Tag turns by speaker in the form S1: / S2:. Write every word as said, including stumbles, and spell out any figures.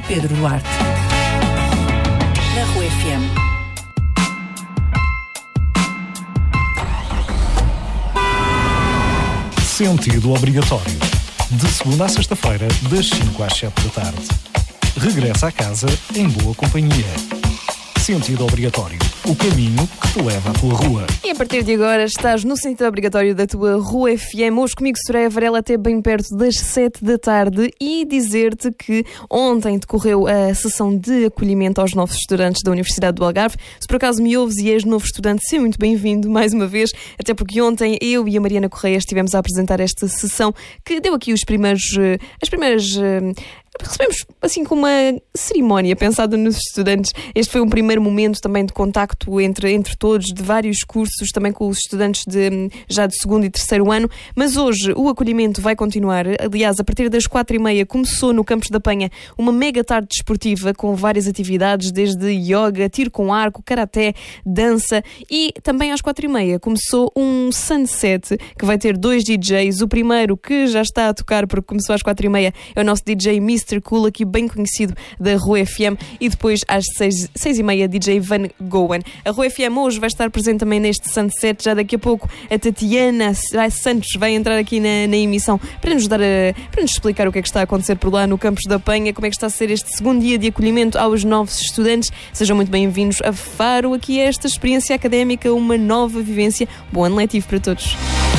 S1: Pedro Duarte. Na Rua F M.
S2: Sentido obrigatório. De segunda à sexta-feira, das cinco às sete da tarde. Regressa a casa em boa companhia. Sentido obrigatório. O caminho que te leva à tua rua.
S3: E a partir de agora estás no sentido obrigatório da tua Rua F M. Hoje comigo, Soraya Varela, até bem perto das sete da tarde. E dizer-te que ontem decorreu a sessão de acolhimento aos novos estudantes da Universidade do Algarve. Se por acaso me ouves e és novo estudante, seja muito bem-vindo mais uma vez. Até porque ontem eu e a Mariana Correia estivemos a apresentar esta sessão que deu aqui os primeiros, as primeiras... Recebemos assim com uma cerimónia pensada nos estudantes. Este foi um primeiro momento também de contacto entre, entre todos, de vários cursos, também com os estudantes de, já de segundo e terceiro ano. Mas hoje o acolhimento vai continuar. Aliás, a partir das quatro e meia começou no Campos da Penha uma mega tarde desportiva com várias atividades, desde yoga, tiro com arco, karaté, dança, e também às quatro e meia começou um sunset que vai ter dois D Js. O primeiro, que já está a tocar porque começou às quatro e meia, é o nosso D J mister Cool, aqui bem conhecido da Rua F M, e depois às seis, seis e meia D J Van Goen. A Rua F M hoje vai estar presente também neste sunset. Já daqui a pouco a Tatiana Santos vai entrar aqui na, na emissão para nos, dar a, para nos explicar o que é que está a acontecer por lá no Campos da Penha, como é que está a ser este segundo dia de acolhimento aos novos estudantes. Sejam muito bem-vindos a Faro, aqui a esta experiência académica, uma nova vivência. Bom ano letivo para todos.